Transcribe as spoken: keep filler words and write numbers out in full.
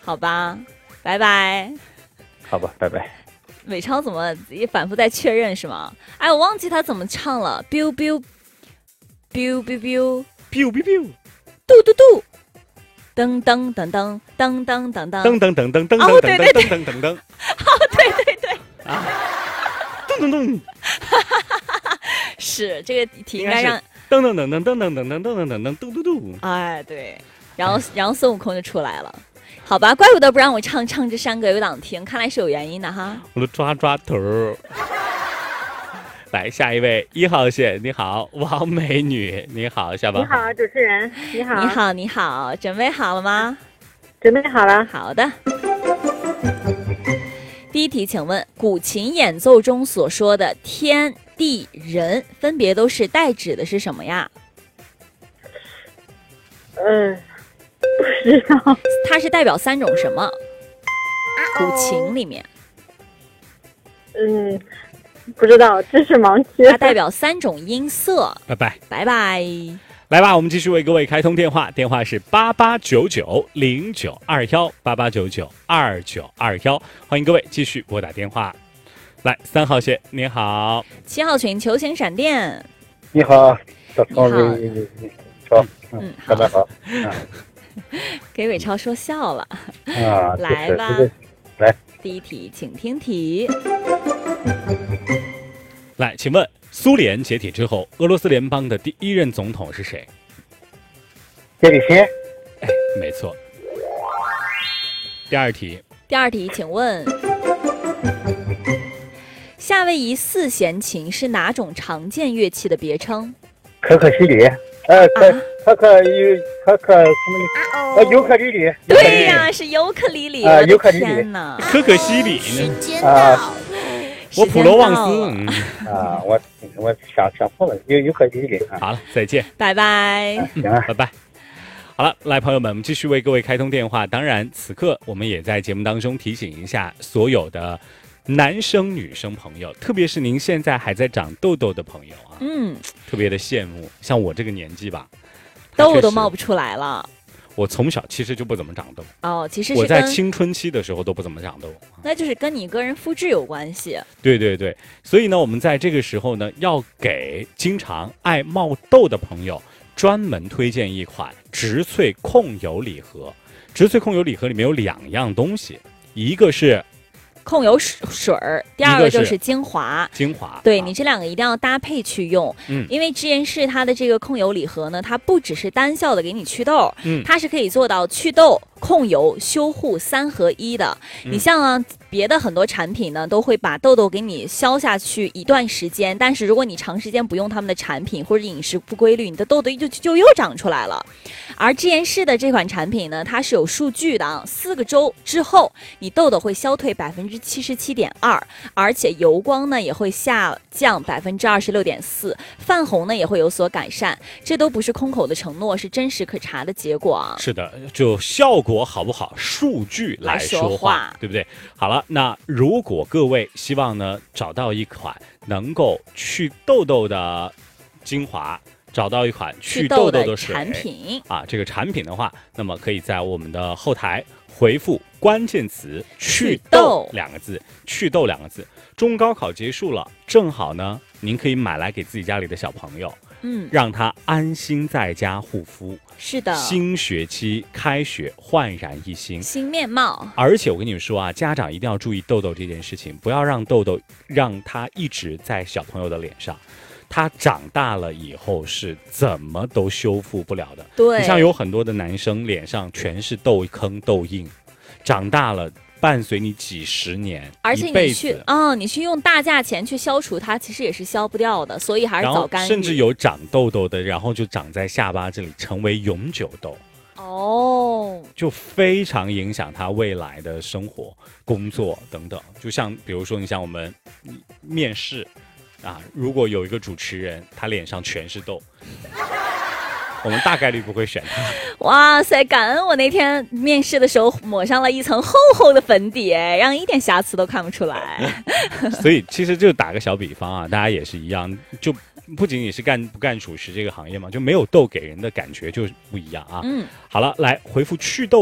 好吧，拜拜。 好吧，拜拜。 伟超怎么也反复在确认是吗？哎，我忘记他怎么唱了。biu biu biu biu biu biu biu biu， 嘟嘟嘟，噔噔噔噔噔噔噔噔噔噔噔噔噔哦， 噔对对对， 噔噔噔噔， 哦，对对对， 啊，咚咚咚， 是这个题应该让噔噔噔噔噔噔噔噔噔噔噔嘟嘟嘟， 哎对，然后然后孙悟空就出来了。好吧，怪不得不让我唱唱这山歌有档听，看来是有原因的哈。 我都抓抓头。来，下一位一号线，你好，王美女，你好，下班你好，主持人，你好， 你好，你好，准备好了吗？ 准备好了。 好的。第一题，请问古琴演奏中所说的天地人，分别都是代指的是什么呀？ 嗯、呃，不知道。 它是代表三种什么？古琴里面。 嗯。不知道，知识盲区。 它代表三种音色。 拜拜， 拜拜。 来吧，我们继续为各位开通电话，电话是八八九九零九二幺八八九九二九二幺，欢迎各位继续拨打电话。来，三号线，你好。 七号群球形闪电。 你好，小超伟，超， 嗯， 大家好。 给伟超说笑了。 啊， 来吧， 来， 第一题，请听题。 来，请问苏联解体之后，俄罗斯联邦的第一任总统是谁？ 叶利钦。 哎，没错。第二题。 第二题，请问夏威夷四弦琴是哪种常见乐器的别称？ 可可西里。呃，可可可尤可可什么？呃，尤克里里。 对呀，是尤克里里。 啊，尤克里里。 天哪， 可可西里呢？ 啊。 我普罗旺斯、嗯、 啊，我我想想错了，有有可理解。 好了，再见， 拜拜， 行啊， 拜拜。好了，来，朋友们，我们继续为各位开通电话。当然，此刻我们也在节目当中提醒一下所有的男生、女生朋友，特别是您现在还在长痘痘的朋友啊， 嗯， 特别的羡慕。像我这个年纪吧， 痘都冒不出来了。 我从小其实就不怎么长痘哦，其实是我在青春期的时候都不怎么长痘， 那就是跟你个人肤质有关系。 对对对，所以呢，我们在这个时候呢，要给经常爱冒痘的朋友专门推荐一款植萃控油礼盒。植萃控油礼盒里面有两样东西，一个是控油水儿，第二个就是精华。 精华， 对、 啊、 你这两个一定要搭配去用。 嗯， 因为直言氏它的这个控油礼盒呢，它不只是单效的给你祛痘， 嗯， 它是可以做到祛痘、控油、修护三合一的。 嗯、 你像啊，别的很多产品呢，都会把痘痘给你消下去一段时间，但是如果你长时间不用他们的产品或者饮食不规律，你的痘痘就就又长出来了。而直言氏的这款产品呢，它是有数据的，四个周之后，你痘痘会消退百分之七十七点二，而且油光呢也会下降百分之二十六点四，泛红呢也会有所改善。这都不是空口的承诺，是真实可查的结果啊。 是的，就效果好不好，数据来说话， 说话对不对？好了，那如果各位希望呢找到一款能够去痘痘的精华，找到一款去痘痘的水产品啊，这个产品的话，那么可以在我们的后台回复关键词“祛痘”两个字，“祛痘”两个字。中高考结束了，正好呢，您可以买来给自己家里的小朋友， 嗯， 让他安心在家护肤。 是的， 新学期开学，焕然一新， 新面貌。 而且我跟你们说啊，家长一定要注意痘痘这件事情，不要让痘痘让它一直在小朋友的脸上。他长大了以后是怎么都修复不了的。 对， 你像有很多的男生脸上全是痘坑痘印，长大了伴随你几十年， 而且你去啊、哦，你去用大价钱去消除它，其实也是消不掉的，所以还是早干预。 甚至有长痘痘的，然后就长在下巴这里，成为永久痘。 哦， 就非常影响他未来的生活、工作等等。就像比如说，你像我们面试。啊，如果有一个主持人，他脸上全是痘，我们大概率不会选他。 哇塞，感恩我那天面试的时候抹上了一层厚厚的粉底，让一点瑕疵都看不出来。 所以其实就打个小比方啊，大家也是一样，就不仅仅是干不干主持这个行业嘛，就没有痘给人的感觉就不一样啊。 嗯， 好了，来回复祛痘。